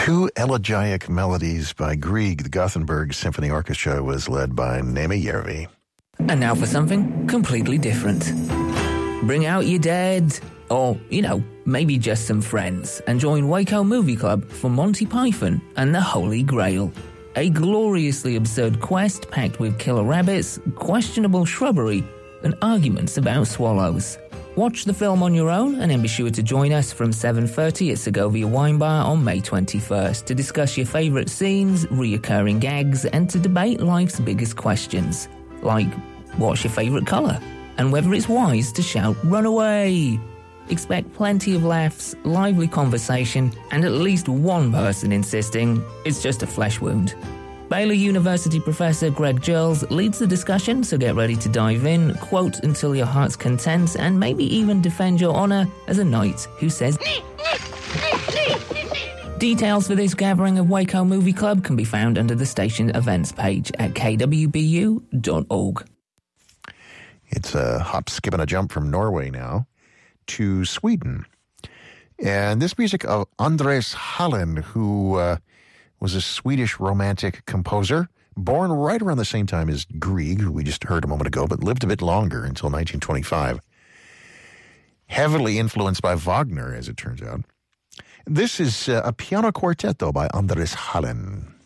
Two elegiac melodies by Grieg. The Gothenburg Symphony Orchestra was led by Nemi Järvi. And now for something completely different. Bring out your dead, or, maybe just some friends, and join Waco Movie Club for Monty Python and the Holy Grail. A gloriously absurd quest packed with killer rabbits, questionable shrubbery, and arguments about swallows. Watch the film on your own and then be sure to join us from 7:30 at Segovia Wine Bar on May 21st to discuss your favourite scenes, reoccurring gags, and to debate life's biggest questions. Like, what's your favourite colour? And whether it's wise to shout, "Run away!" Expect plenty of laughs, lively conversation, and at least one person insisting it's just a flesh wound. Baylor University professor Greg Gills leads the discussion, so get ready to dive in, quote until your heart's content, and maybe even defend your honour as a knight who says Details for this gathering of Waco Movie Club can be found under the station events page at kwbu.org. It's a hop, skip, and a jump from Norway now to Sweden. And this music of Andres Hallén, who was a Swedish romantic composer, born right around the same time as Grieg, who we just heard a moment ago, but lived a bit longer until 1925. Heavily influenced by Wagner, as it turns out. This is a piano quartet, though, by Andres Hallén.